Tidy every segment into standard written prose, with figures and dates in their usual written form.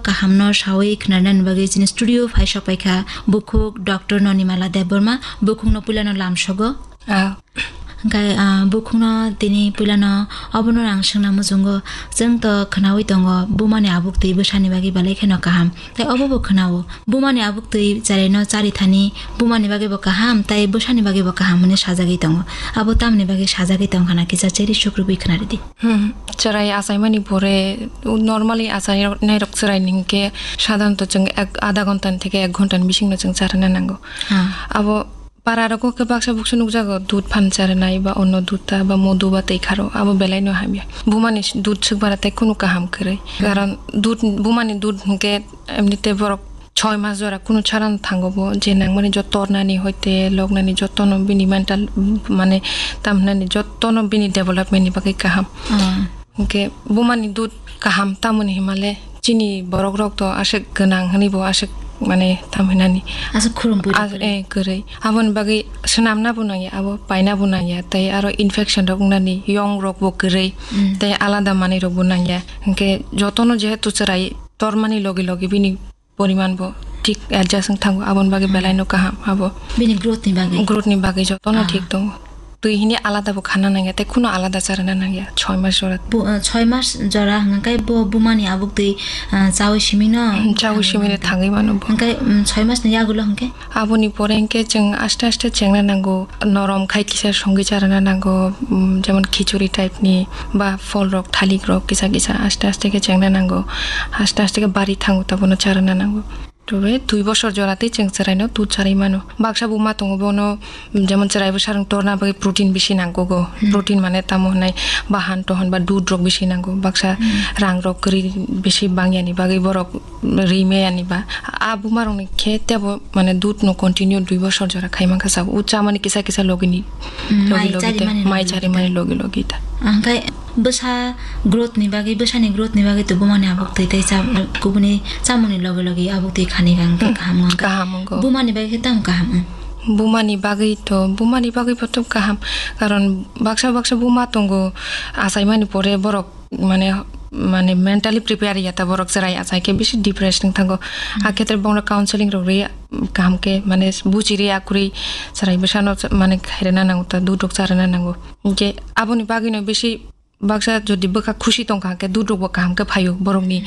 kahamno shawai khnanan bagi chin studio phai sapaikha bukhuk Dr. Nonimala Debborma bukhungno pulano lamsogo kai bukhungno tini pulano abono rangsangna mujungo jeng to khnawi tongo bumani abukti bosani bagi balai kheno kaham tai obo khnawo bumani abukti jareno chari thani bumani bagi bo kaham tai bosani bagi bo kaham ne sajagi tongo abo tamni bagi sajagi tong khana kisa cheri shukrubi khnari di charai asaimani pore normally asai nai rok charai ningke সাধারণত जों आधा घन्टा থেকে 1 ঘন্টার বিশিং जों চারনা নাঙ্গো আবো পারারকো কে Baksa books নুকজাগো দুধ fun চারনাই বা অন্য দুধটা বা মধু বা তেখারো আবো বেলাইনো হামিয়া বুমানি দুধ ছক বারাতে কোনো কাহাম করে কারণ দুধ বুমানি দুধ কে এমনিতে বরক 6 মাস জরা কোনো ছাড়ান থাঙ্গবো যে নাং মানে যতনানি হইতে লগনানি যতন বিনি মেন্টাল মানে তামনানি যতন বিনি ডেভেলপমেন্ট বাকি কাহাম কে বুমানি দুধ কাহাম তামনি হিমালে চিনি বরক রক তো আসে গনাং হনিবো আসে মানে তামহিনানি আসে খুরুমপুরি করে আবন বাকি সনামনা বুনাইয়া আবো পাইনা বুনাইয়া তাই আরো ইনফেকশন রক নানি ইয়ং রক বো করে তাই আলাদা মানি রক বুনাইয়া কে যতন যেহেতু চরাই তোর মানি লগে লগে বিনি পরিমাণ বো ঠিক অ্যাডজাস্ট থাকবো আবন বাকি বেলাইনো কাহাম আবো বিনি গ্রোথ নি বাকি যতন ঠিক তো তুই হিনি আলাদা বো খানা নাঙ্গা তাই কোনো আলাদা চারনা নাঙ্গা 6 মাস জরা 6 মাস জরা হাঙ্গাই বুমানি আবুক তুই চাওই সিমিনে থাঙ্গি মানো হাঙ্গাই 6 মাস নিয়াগুলো হাঙ্কে আবনি পরে হাঙ্কে जों আস্তে আস্তে চেংনা নাঙ্গো নরম খাইকিসার সঙ্গে চারনা নাঙ্গো যেমন খিচুড়ি টাইপনি বা ফল রক থালিক রক কিসা আস্তে আস্তে কে চেংনা নাঙ্গো আস্তে আস্তে কে বাড়ি থাঙ্গো তাবনো চারনা নাঙ্গো তবে 2 বছর জরাতেই চেং চারাইনো দুধ চারাই মানো বাক্সা বুমা তঙ্গবনো যেমন চারাইবো সারং তোরনা বাকি প্রোটিন বেশি নাঙ্গো গো প্রোটিন মানে তামো নাই বাহান টহন বা দুধ রক বেশি নাঙ্গো বাক্সা রাং রক করি বেশি বাঙ্গিয়ানি বাকি বরক রিমে আনিবা বুমার অনেক খেতেবো মানে দুধ নো কন্টিনিউ 2 বছর জরা খাইমাখা সাব উচা মানে কিসা লগিনি লগি মাই চারি মানে লগিতা angkai besa growth ni bagi tu bumani abuk tei cha kubuni chamuni logi abuk tei khani gang kaham bumani bagi tam kaham বুমানি বাগি পতো কাহাম কারণ বাক্সা বুমা তঙ্গো আসাইমানি পরে বরক মানে মেন্টালি প্রিপেয়ার ইয়াতা বরক চারাই আসাইকে বেশি ডিপ্রেশন থাকো আক্ষেত্রে বংরা কাউন্সেলিং রই কামকে মানে বুচিরে আকুরি চারাই বেসানো মানে খাইরেনা নাঙ্গো দুটক চারানা নাঙ্গো যে আবনি বাগিনো বেশি বাক্সা যদি বকা খুশি তংকাকে দুধ রক কাহামকে ফাইও বরংনি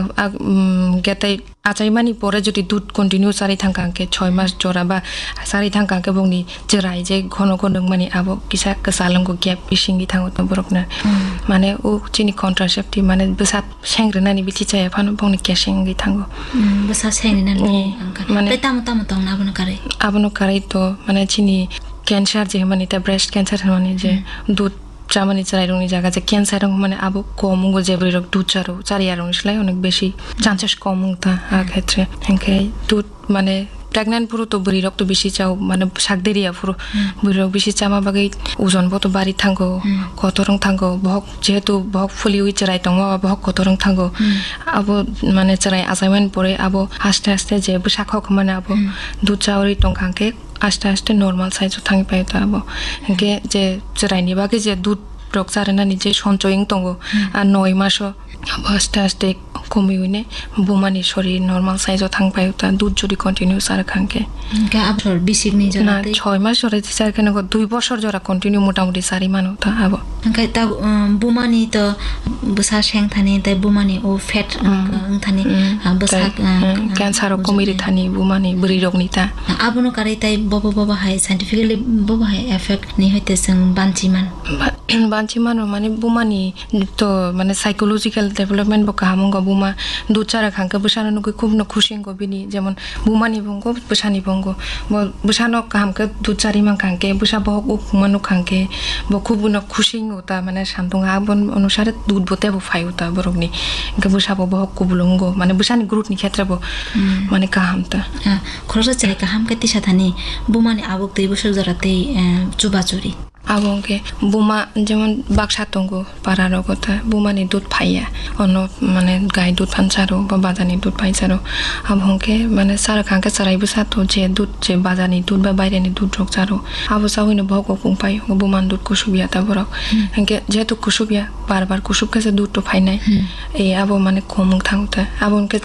গেতাই আচাইমানি পরে যদি দুধ কন্টিনিউ সারি থাঙ্কাকে 6 মাস জরা বা সারি থাঙ্কাকে বংনি জরাই যে ঘন মানে আবো কিসা কাসালংগো গ্যাপ বিসিংগি থাঙ্গো তো বরকনা মানে ও চিনি কন্ট্রাসেপটিভ মানে বেসাত সেংগ্রেনানি বিতি চাই ফানো বংনি কেসেংগি থাঙ্গো বেসা সেংগ্রেনানি মানে তাম তং আবনো কারে তো মানে চিনি ক্যান্সার যে মানে তা ব্রেস্ট ক্যান্সার মানে যে দুধ চামানি চারাইরংনি জায়গা যে ক্যান্সার মানে আবো কম যেবরি রক দুধ চারিয়ারং সেলাই অনেক বেশি চান্সেস কম তা ক্ষেত্রে হেনকে দুধ মানে প্রেগন্যান্ট পুরো তো বুড়ি রক্ত বেশি চাও মানে শাকদেরিয়া পুরো বুড়ি রক বেশি চামা বাকি ওজন বতো বাড়ি থাঙ্গো কতরং থাঙ্গো বহক যেহেতু বহক ফুলি উই চারাই তং বহক কতরং থাঙ্গো আবো মানে চারাই আসাইমান পরে আবো আস্তে আস্তে যে শাখক মানে আবো দুধ চাওরি টংখাংকে আস্তে আস্তে নর্মাল সাইজ থাঙ্গি পাই তো আবো হেনকে যে চারাইনি বাকি যে দুধ রক চারেনা নিজে সঞ্চয়িং তঙ্গো আর 9 মাস আস্তে আস্তে কমি হইনে বুমানি শরীর নর্মাল সাইজ থাংপাই তা দুধ যদি কন্টিনিউ সার খাংকে আবসর বিসিকনি জরাতে 6 মাস জরা সার কেন 2 বছর জরা কন্টিনিউ মোটামুটি সারি মানো তা আবো angkai ta bumani to besa seng thani tai bumani o fat thani besa cancer komiri thani bumani buri rogni ta abono kare tai bobo hai scientifically bobo hai effect ni hoite seng banchiman মানে বুমানি তো মানে psychological development বকা হামঙ্গ বুমা দুচারা খাঙ্কা বসানো নকই খুব ন খুশিং গবিনি যেমন বুমানি বঙ্গ বসানি বঙ্গ বসানো কামকে দুচারি মান খাঙ্কে বসা বহক উকমানো খাঙ্কে ব খুব ন খুশিং ওতা মানে শান্তং আবন অনুসারে দুধ বতে ব ফাইউতা বরগনি কে বসা বহক কুবলঙ্গ মানে বসানি গ্রুটনি ক্ষেত্রে ব মানে কাহামতা খরচ চাই কাহাম কেতি সাথানি বুমানি আবক 2 বছর জরাতে চুবাচুরি আবংকে বুমা যেমন বাক্সা তঙ্গো পারার কথা বুমানি দুধ ফাইয়া অন্য মানে গাই দুধ ফানসারো বা বাজানি দুধ ফাইসারো আবংকে মানে সারা খাঙ্কা সারাইবো সাতো যে দুধ যে বাজানি দুধ বা বাইরেনি দুধ রক সারো আবো সাউইনো ভক কুংপাই বুমান দুধ কুসুবিয়া তাবরক হেনকে যেহেতু কুসুবিয়া বারবার কুসুব কাছে দুধ তো ফাই নাই এই আবো মানে কমং থাংতা আবংকে